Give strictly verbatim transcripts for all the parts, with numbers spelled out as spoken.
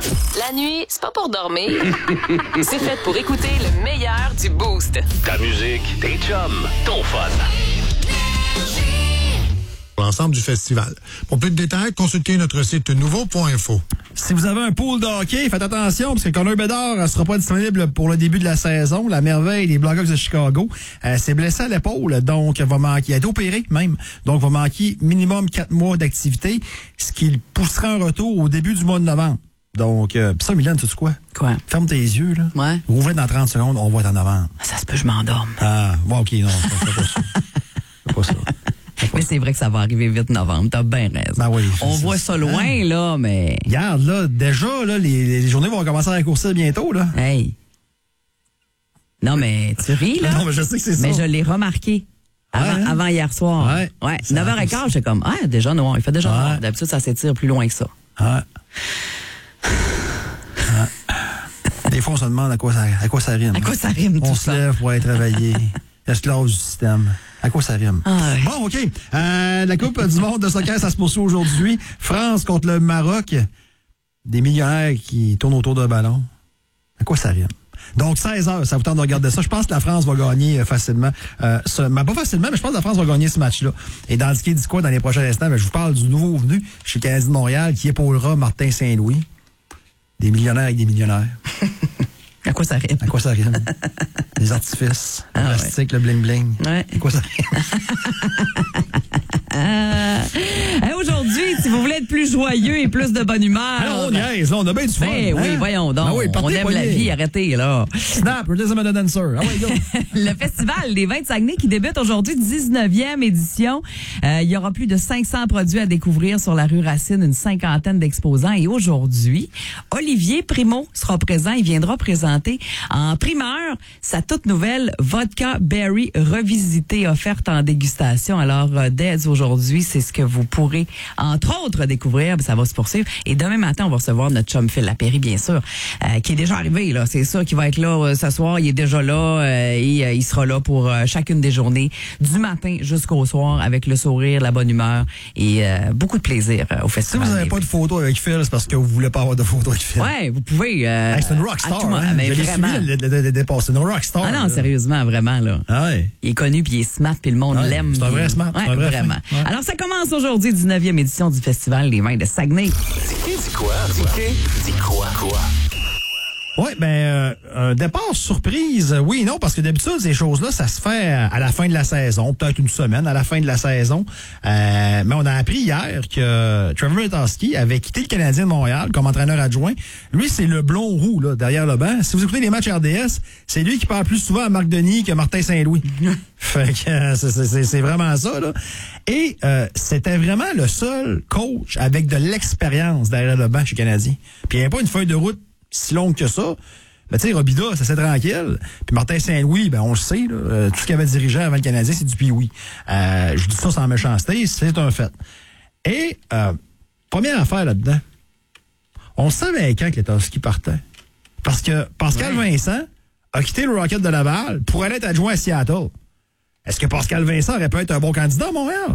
La nuit, c'est pas pour dormir. C'est fait pour écouter le meilleur du Boost. Ta musique, tes chums, ton fun. L'ensemble du festival. Pour plus de détails, consultez notre site nouveau point info. Si vous avez un pool de hockey, faites attention parce que Connor Bedard ne sera pas disponible pour le début de la saison. La merveille des Blackhawks de Chicago euh, s'est blessé à l'épaule, donc va manquer, il a été opéré même, donc va manquer minimum quatre mois d'activité, ce qui le poussera un retour au début du mois de novembre. Donc, euh, pis ça, Mylène, tu sais quoi? Quoi? Ferme tes yeux, là. Ouais. Ouvre dans trente secondes, on va être en novembre. Ça se peut, je m'endorme. Ah, bon, OK, non, c'est pas ça. C'est pas ça. Mais c'est vrai que ça va arriver vite novembre. T'as bien raison. Ben oui, on ça, voit ça loin, hein? Là, mais... Regarde, là, déjà, là, les, les journées vont commencer à raccourcir bientôt, là. Hey. Non, mais tu ris, là. Non, mais je sais que c'est ça. Mais je l'ai remarqué. Avant, ouais, hein? avant hier soir. Ouais. Ouais. neuf heures quinze, j'étais comme, ah, déjà noir. Il fait déjà noir. Ouais. D'habitude, ça s'étire plus loin que ça. Ouais. Des fois, on se demande à quoi ça, à quoi ça rime. À quoi ça rime, on tout se ça? lève pour aller travailler. Esclave du système. À quoi ça rime? Ah ouais. Bon, OK. Euh, la Coupe du monde de soccer, ça se poursuit aujourd'hui. France contre le Maroc. Des millionnaires qui tournent autour d'un ballon. À quoi ça rime? Donc, seize heures, ça vous tente de regarder ça. Je pense que la France va gagner euh, facilement. Euh, ce, ben, pas facilement, mais je pense que la France va gagner ce match-là. Et dans le ski dit quoi dans les prochains instants? Ben, je vous parle du nouveau venu chez le Canadien de Montréal qui épaulera Martin Saint-Louis. Des millionnaires avec des millionnaires. À quoi ça rime? À quoi ça rime? Les artifices, le ah, plastique, ouais. Le bling-bling. Ouais. À quoi ça rime? euh, hey, aujourd'hui, si vous voulez être plus joyeux et plus de bonne humeur... Alors, on niaise, là, on a bien du fun. Ben, hein? Oui, voyons donc. Ben oui, on aime la vie, arrêtez, là. Snap, Rhythm of the Dancer. Ah, ouais, go. Le festival des vins de Saguenay qui débute aujourd'hui, dix-neuvième édition. Euh, il y aura plus de cinq cents produits à découvrir sur la rue Racine, une cinquantaine d'exposants. Et aujourd'hui, Olivier Primo sera présent. Il viendra présenter en primeur sa toute nouvelle Vodka Berry revisitée offerte en dégustation. Alors, euh, dès aujourd'hui, c'est ce que vous pourrez, entre autres, découvrir. Ça va se poursuivre. Et demain matin, on va recevoir notre chum Phil Lapéry, bien sûr, euh, qui est déjà arrivé. Là, c'est sûr qu'il va être là euh, ce soir. Il est déjà là euh, et euh, il sera là pour euh, chacune des journées, du matin jusqu'au soir, avec le sourire, la bonne humeur et euh, beaucoup de plaisir euh, au festival. Si vous n'avez pas de photo avec Phil, c'est parce que vous voulez pas avoir de photo avec Phil. Ouais, vous pouvez. Euh, hey, c'est une rockstar. Hein? Mais je l'ai vraiment. suivi le, le, le départ. C'est une rockstar. Ah non, là. Sérieusement, vraiment là. Ah ouais. Il est connu puis il est smart puis le monde ouais, l'aime. C'est un vrai smart. Ouais, c'est un vrai vraiment. Ouais. Alors ça commence aujourd'hui, dix-neuvième édition du Festival des vins de Saguenay. Dis quoi? Dis Dis quoi? Quoi? Oui, ben, euh, un départ surprise, oui et non, parce que d'habitude, ces choses-là, ça se fait à la fin de la saison, peut-être une semaine à la fin de la saison. Euh, mais on a appris hier que Trevor Metowski avait quitté le Canadien de Montréal comme entraîneur adjoint. Lui, c'est le blond roux, là, derrière le banc. Si vous écoutez les matchs R D S, c'est lui qui parle plus souvent à Marc Denis que Martin Saint-Louis. Fait que c'est, c'est, c'est vraiment ça, là. Et euh, c'était vraiment le seul coach avec de l'expérience derrière le banc chez le Canadien. Puis il n'y avait pas une feuille de route si longue que ça. Ben, tu sais, Robida, ça c'est tranquille. Puis Martin Saint-Louis, ben, on le sait, là, euh, tout ce qu'il avait dirigé avant le Canadien, c'est du pee-wee. Euh, je dis ça sans méchanceté, c'est un fait. Et, euh, première affaire là-dedans, on savait quand que Letowski partait. Parce que Pascal ouais. Vincent a quitté le Rocket de Laval pour aller être adjoint à Seattle. Est-ce que Pascal Vincent aurait pu être un bon candidat à Montréal?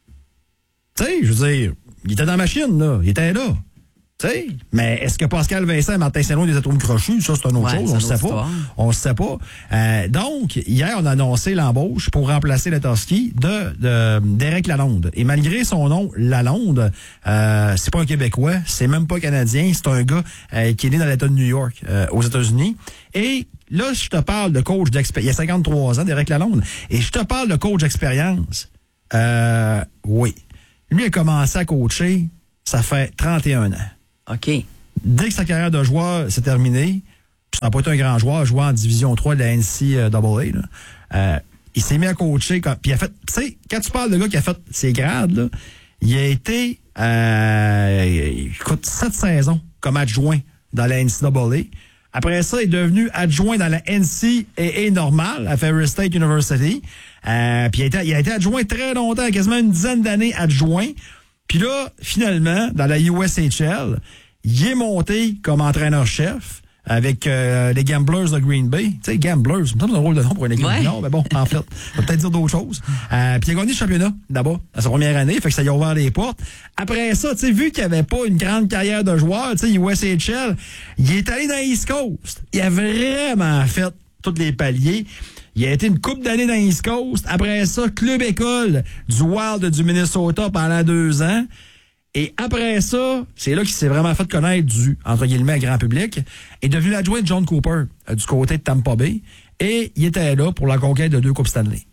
Tu sais, je veux dire, il était dans la machine, là. Il était là. T'sais, mais est-ce que Pascal Vincent et Martin Saint-Louis les atomes crochus? Ça, c'est une autre ouais, chose. On ne sait pas. On ne sait pas. Euh, donc, hier, on a annoncé l'embauche pour remplacer Letowski de, de d'Éric Lalonde. Et malgré son nom, Lalonde, euh, c'est pas un Québécois, c'est même pas Canadien, c'est un gars euh, qui est né dans l'État de New York, euh, aux États-Unis. Et là, je te parle de coach d'expérience. Il y a cinquante-trois ans, d'Éric Lalonde. Et je te parle de coach d'expérience. Euh, oui. Lui a commencé à coacher, ça fait trente et un ans. OK. Dès que sa carrière de joueur s'est terminée, puis ça n'a pas été un grand joueur, joué en division trois de la N C A A, là, euh, il s'est mis à coacher. Quand, puis il a fait, tu sais, quand tu parles de gars qui a fait ses grades, là, il a été, euh, écoute, sept saisons comme adjoint dans la N C A A. Après ça, il est devenu adjoint dans la N C A A normale à Ferris State University. Euh, puis il a, été, il a été adjoint très longtemps, quasiment une dizaine d'années adjoint. Puis là, finalement, dans la U S H L, il est monté comme entraîneur-chef avec euh, les Gamblers de Green Bay. Tu sais, Gamblers, ça me semble un rôle de nom pour une équipe Ouais. du Nord, mais bon, en fait, on va peut-être dire d'autres choses. Euh, puis il a gagné le championnat, d'abord, à sa première année, fait que ça lui a ouvert les portes. Après ça, tu sais, vu qu'il n'y avait pas une grande carrière de joueur, tu sais, U S H L, il est allé dans l'East Coast. Il a vraiment fait tous les paliers. Il a été une couple d'années dans l'East Coast. Après ça, club école du Wild du Minnesota pendant deux ans. Et après ça, c'est là qu'il s'est vraiment fait connaître du, entre guillemets, grand public. Il est devenu l'adjoint de John Cooper, euh, du côté de Tampa Bay. Et il était là pour la conquête de deux Coupes Stanley.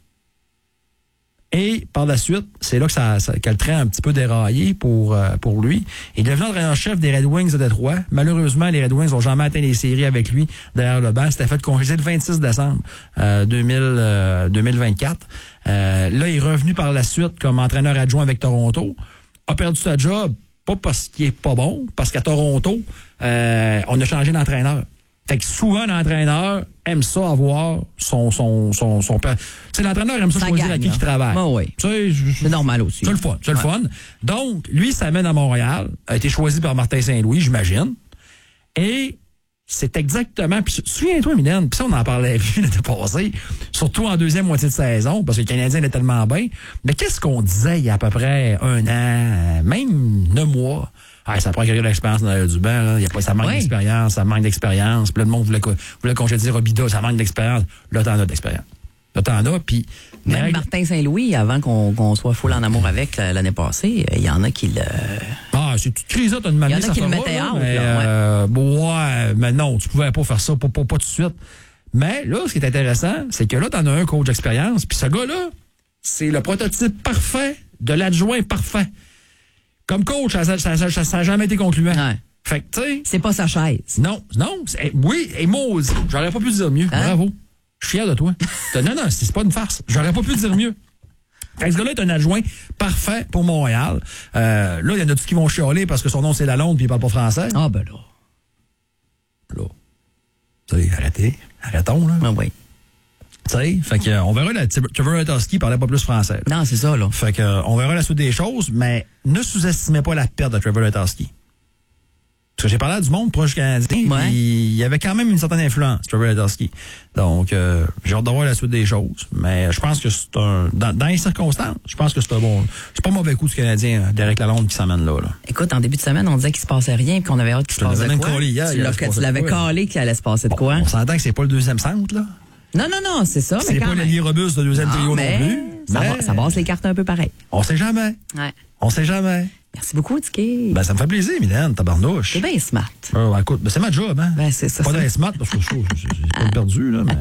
Et par la suite, c'est là que ça, ça que le train a un petit peu déraillé pour, euh, pour lui. Il est devenu entraîneur-chef des Red Wings de Détroit. Malheureusement, les Red Wings n'ont jamais atteint les séries avec lui derrière le banc. C'était fait congédier le vingt-six décembre euh, deux mille, euh, deux mille vingt-quatre. Euh, là, il est revenu par la suite comme entraîneur adjoint avec Toronto. A perdu sa job, pas parce qu'il est pas bon, parce qu'à Toronto, euh, on a changé d'entraîneur. Fait que souvent, l'entraîneur aime ça avoir son... son, son, son, tu sais, l'entraîneur aime ça, Ça choisir gagne, à qui là. il travaille. Ben oui. Tu sais, je- C'est normal aussi. C'est le fun, c'est le Ouais. fun. Donc, lui, ça mène à Montréal, a été choisi par Martin Saint-Louis, j'imagine. Et c'est exactement... Puis souviens-toi, Mylène, puis ça, on en parlait vu l'été passé, surtout en deuxième moitié de saison, parce que le Canadien était tellement bien. Mais qu'est-ce qu'on disait il y a à peu près un an, même neuf mois? Ah, ça prend quelqu'un d'expérience dans le du banc, là. Il y a pas, ça manque Oui. d'expérience, ça manque d'expérience. Puis là, le monde voulait, co- voulait congédier Robida, ça manque d'expérience. Là, t'en as d'expérience. Là, t'en as, puis... Même mais- Martin Saint-Louis, avant qu'on qu'on soit full en amour avec euh, l'année passée, euh, il y en a qui le... Ah, c'est toute crise, là, t'as demandé Il y en a ça qui le fera, mettaient là, out, mais, là, ouais. euh, bon, ouais, mais non, tu pouvais pas faire ça, pas, pas, pas tout de suite. Mais là, ce qui est intéressant, c'est que là, t'en as un coach d'expérience, puis ce gars-là, c'est le prototype parfait de l'adjoint parfait. Comme coach, ça n'a ça, ça, ça, ça a jamais été concluant. Ouais. Fait que, tu sais, C'est pas sa chaise. non, non, c'est- oui, et maudit, j'aurais pas pu dire mieux. Hein? Bravo. Je suis fier de toi. non, non, c'est c'est pas une farce. J'aurais pas pu dire mieux. Fait que ce gars-là est un adjoint parfait pour Montréal. Euh, là, il y en a tous qui vont chialer parce que son nom, c'est Lalonde puis il parle pas français. Ah, ben là. Là. Tu sais, arrêtez. Arrêtons, là. Ah oui. Tu sais, fait que, euh, on verra, la, Trevor Letowski parlait pas plus français. là. Non, c'est ça, là. Fait que, euh, on verra la suite des choses, mais ne sous-estimez pas la perte de Trevor Letowski. Parce que j'ai parlé à du monde proche canadien, Ouais. puis il y avait quand même une certaine influence, Trevor Letowski. Donc, euh, j'ai hâte de voir la suite des choses. Mais je pense que c'est un... Dans, dans les circonstances, je pense que c'est un bon... C'est pas un mauvais coup du Canadien, euh, Derek Lalonde, qui s'emmène là, là. Écoute, en début de semaine, on disait qu'il se passait rien et qu'on avait hâte qu'il se te passe l'avais de même quoi. collé hier, Tu il l'as- allait se que passer tu de l'avais quoi, là. calé qu'il allait se passer de quoi. On s'entend que c'est pas le deuxième centre, là. Non, non, non, c'est ça, mais C'est quand pas même. l'allié robuste de deuxième Ah, trio mais non plus. Ça, mais va- ça passe les cartes un peu pareil. On sait jamais. Ouais. On sait jamais. Merci beaucoup, Tiki. Ben, ça me fait plaisir, Mylène, tabarnouche. C'est bien smart. Euh, ben, écoute, ben, c'est ma job, hein. Ben, c'est ça. Pas ça. dans les smart, parce que je trouve que j'ai j'ai pas perdu, là, mais.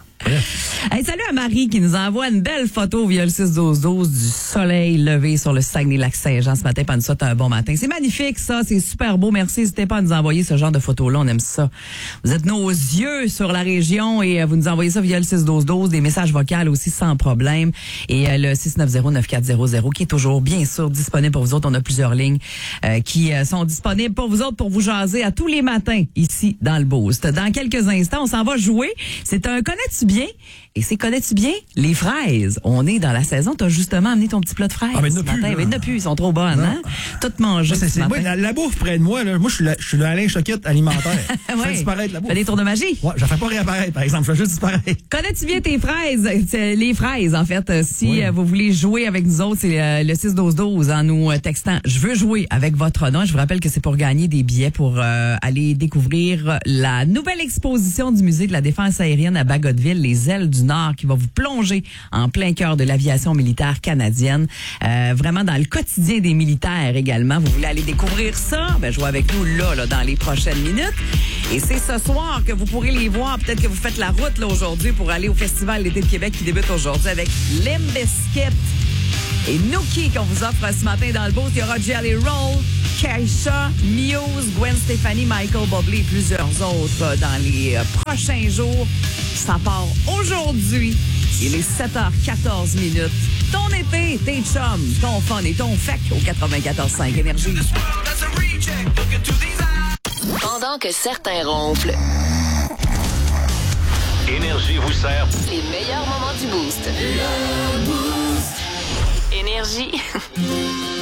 Bref. Hey, salut à Marie qui nous envoie une belle photo via le six douze douze du soleil levé sur le Saguenay-Lac-Saint-Jean ce matin. Pas nous souhaite un bon matin. C'est magnifique, ça. C'est super beau. Merci. N'hésitez pas à nous envoyer ce genre de photos-là. On aime ça. Vous êtes nos yeux sur la région et euh, vous nous envoyez ça via le six douze douze. Des messages vocaux aussi sans problème. Et euh, le six neuf zéro neuf quatre zéro zéro qui est toujours, bien sûr, disponible pour vous autres. On a plusieurs lignes euh, qui euh, sont disponibles pour vous autres pour vous jaser à tous les matins ici dans le Boost. Dans quelques instants, on s'en va jouer. C'est un connais-tu bien? Et c'est connais-tu bien? Les fraises. On est dans la saison. T'as justement amené ton petit plat de fraises. Ah, mais il y en ce a plus, matin. là. Mais il y en a plus. Ils sont trop bonnes, hein? Toutes mangées. Moi, c'est- ce c'est- moi, matin. la, la bouffe près de moi, là, moi, je suis, la- je suis le Alain Choquette alimentaire. Je Ouais. fais disparaître la bouffe. Fais des tours de magie. Ouais, je la fais pas réapparaître, par exemple. Je fais juste disparaître. Connais-tu bien tes fraises? C'est les fraises, en fait. Euh, Si Oui. euh, vous voulez jouer avec nous autres, c'est euh, le six douze douze en nous euh, textant « Je veux jouer » avec votre nom. Je vous rappelle que c'est pour gagner des billets pour euh, aller découvrir la nouvelle exposition du Musée de la Défense aérienne à Bagotville, les ailes du Nord, qui va vous plonger en plein cœur de l'aviation militaire canadienne. Euh, vraiment dans le quotidien des militaires également. Vous voulez aller découvrir ça? Ben, jouez avec nous là, là, dans les prochaines minutes. Et c'est ce soir que vous pourrez les voir. Peut-être que vous faites la route là aujourd'hui pour aller au Festival l'été de Québec qui débute aujourd'hui avec Limp Bizkit et Nookie qu'on vous offre ce matin dans le Boost. Il y aura Jelly Roll, Keisha, Muse, Gwen Stefani, Michael Bublé et plusieurs autres euh, dans les euh, prochains jours. Ça part aujourd'hui. Il est sept heures quatorze minutes. Ton été, tes chums, ton fun et ton fec au quatre-vingt-quatorze cinq Énergie. Pendant que certains ronflent, Énergie vous sert. les meilleurs moments du Boost. Énergie.